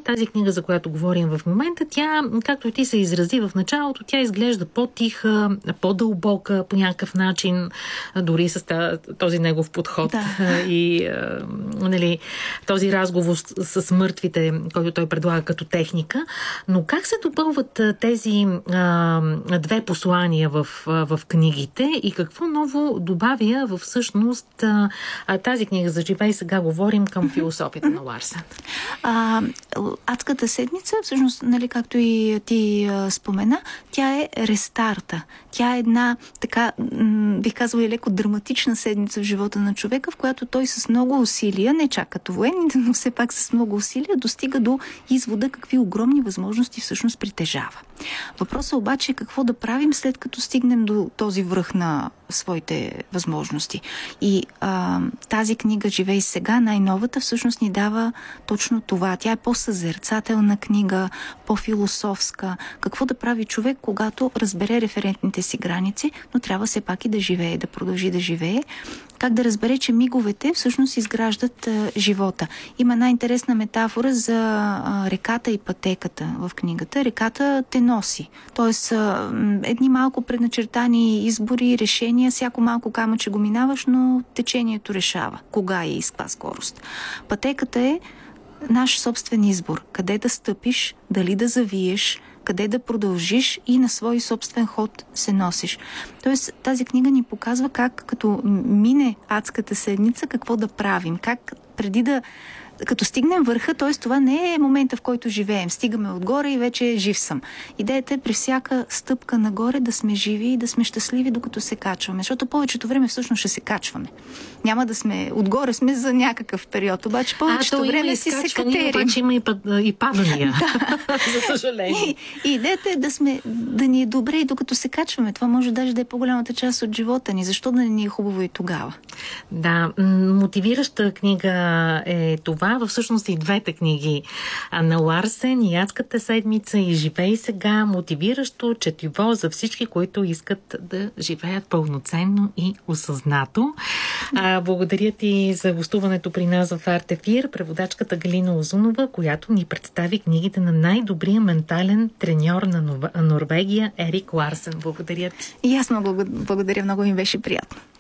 тази книга, за която говорим в момента, тя, както и ти се изрази в началото, тя изглежда по-тиха, по-дълбока по някакъв начин, дори с този негов подход и нали, този разговор с мъртвите, който той предлага като техника. Но как се допълват тези две послания в книгите и какво ново добавя всъщност тази книга за "Живей сега" говорим към философията на Ларсен? Адската седмица, всъщност, нали, както и ти спомена, тя е рестарта. Тя е една, така, бих казала, и леко драматична седмица в живота на човека, в която той с много усилия, не чак като военните, но все пак с много усилия, достига до извода какви огромни възможности всъщност притежава. Въпросът обаче е какво да правим след като стигнем до този връх на своите възможности. И тази книга "Живей сега", най-новата, всъщност ни дава точно това. Тя е по-съзерцателна книга, по-философска. Какво да прави човек, когато разбере референтните си граници, но трябва все пак и да живее, да продължи да живее. Как да разбере, че миговете всъщност изграждат живота. Има една интересна метафора за реката и пътеката в книгата. Реката те носи. Тоест, едни малко предначертани избори, решения, всяко малко камъче го минаваш, но течението решава кога и с каква скорост. Пътеката е наш собствен избор. Къде да стъпиш, дали да завиеш, къде да продължиш и на свой собствен ход се носиш. Тоест, тази книга ни показва как, като мине адската седмица, какво да правим. Как преди като стигнем върха, т.е. това не е момента, в който живеем. Стигаме отгоре и вече жив съм. Идеята е при всяка стъпка нагоре да сме живи и да сме щастливи, докато се качваме. Защото повечето време всъщност ще се качваме. Няма да сме отгоре, сме за някакъв период. Обаче повечето време си се катерим. Обаче има и падания. За съжаление. И идеята е да ни е добре и докато се качваме. Това може даже да е по-голямата част от живота ни. Защо да не ни е хубаво и тогава? Да, мотивираща книга е това. Всъщност и двете книги на Ларсен, и "Адската седмица", и "Живей сега", мотивиращо четиво за всички, които искат да живеят пълноценно и осъзнато. Благодаря ти за гостуването при нас в Арт Ефир, преводачката Галина Узунова, която ни представи книгите на най-добрия ментален треньор на Норвегия Ерик Ларсен. Благодаря ти. И аз много благодаря, много ми беше приятно.